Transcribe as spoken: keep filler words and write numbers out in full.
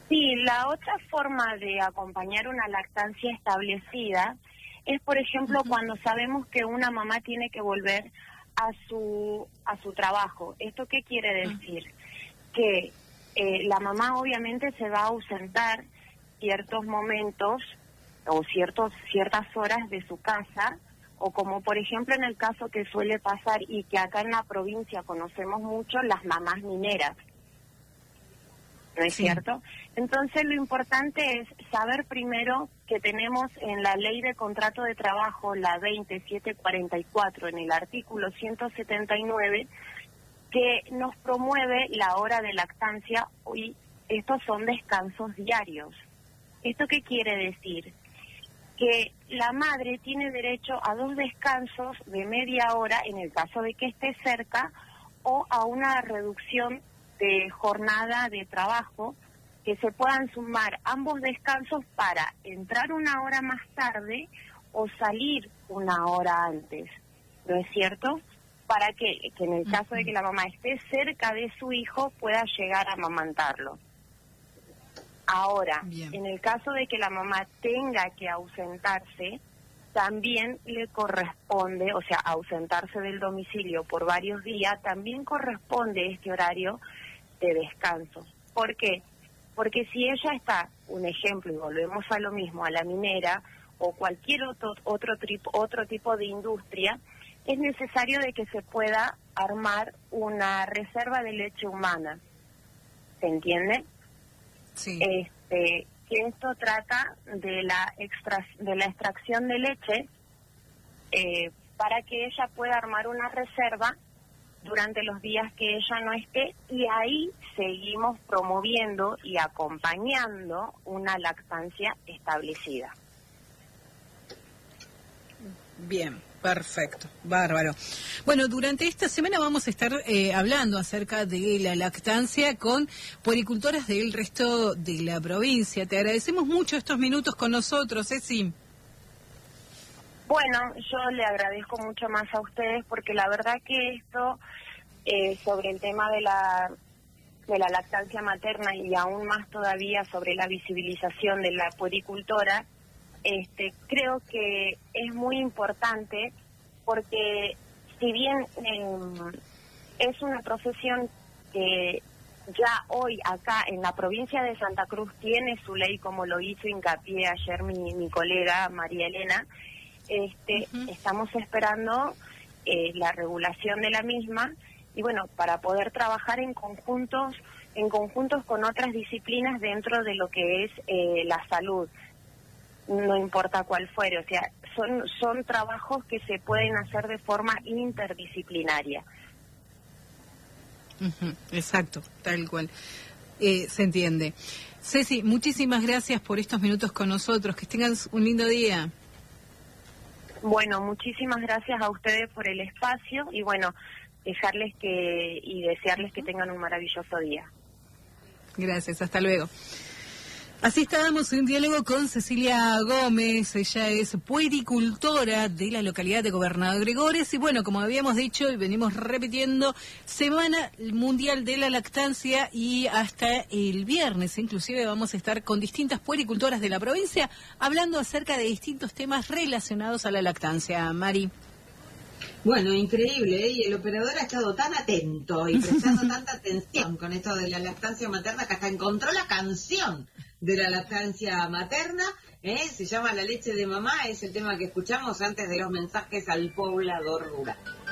Sí, la otra forma de acompañar una lactancia establecida es, por ejemplo, uh-huh. cuando sabemos que una mamá tiene que volver a su a su trabajo. ¿Esto qué quiere decir? Uh-huh. Que eh, la mamá obviamente se va a ausentar ciertos momentos o ciertos ciertas horas de su casa, o como por ejemplo en el caso que suele pasar y que acá en la provincia conocemos mucho, las mamás mineras. ¿No es sí. cierto? Entonces lo importante es saber primero que tenemos en la Ley de Contrato de Trabajo, la veintisiete cuarenta y cuatro, en el artículo ciento setenta y nueve, que nos promueve la hora de lactancia y estos son descansos diarios. ¿Esto qué quiere decir? Que la madre tiene derecho a dos descansos de media hora en el caso de que esté cerca o a una reducción de jornada de trabajo, que se puedan sumar ambos descansos para entrar una hora más tarde o salir una hora antes, ¿no es cierto? Para que, que en el caso de que la mamá esté cerca de su hijo pueda llegar a amamantarlo. Ahora, Bien. en el caso de que la mamá tenga que ausentarse, también le corresponde, o sea, ausentarse del domicilio por varios días, también corresponde este horario de descanso. ¿Por qué? Porque si ella está, un ejemplo, y volvemos a lo mismo, a la minera o cualquier otro otro, tripo, otro tipo de industria, es necesario de que se pueda armar una reserva de leche humana. ¿Se entiende? Sí. Este, que esto trata de la extra, de la extracción de leche eh, para que ella pueda armar una reserva durante los días que ella no esté, y ahí seguimos promoviendo y acompañando una lactancia establecida. Bien, perfecto, bárbaro. Bueno, durante esta semana vamos a estar eh, hablando acerca de la lactancia con puericultoras del resto de la provincia. Te agradecemos mucho estos minutos con nosotros, Ceci. Bueno, yo le agradezco mucho más a ustedes porque la verdad que esto eh, sobre el tema de la de la lactancia materna y aún más todavía sobre la visibilización de la puericultora, este, creo que es muy importante porque si bien eh, es una profesión que ya hoy acá en la provincia de Santa Cruz tiene su ley, como lo hizo hincapié ayer mi, mi colega María Elena, Este, uh-huh. estamos esperando eh, la regulación de la misma y bueno, para poder trabajar en conjuntos, en conjuntos con otras disciplinas dentro de lo que es eh, la salud, no importa cuál fuere, o sea, son, son trabajos que se pueden hacer de forma interdisciplinaria. Uh-huh. Exacto, tal cual, eh, se entiende. Ceci, muchísimas gracias por estos minutos con nosotros, que tengas un lindo día. Bueno, muchísimas gracias a ustedes por el espacio y bueno, dejarles que y desearles que tengan un maravilloso día. Gracias, hasta luego. Así estábamos en diálogo con Cecilia Gómez, ella es puericultora de la localidad de Gobernador Gregores y bueno, como habíamos dicho y venimos repitiendo, Semana Mundial de la Lactancia y hasta el viernes inclusive vamos a estar con distintas puericultoras de la provincia hablando acerca de distintos temas relacionados a la lactancia. Mari. Bueno, increíble, ¿eh? Y el operador ha estado tan atento y prestando tanta atención con esto de la lactancia materna que hasta encontró la canción de la lactancia materna, ¿eh? Se llama La leche de mamá, es el tema que escuchamos antes de los mensajes al poblador rural.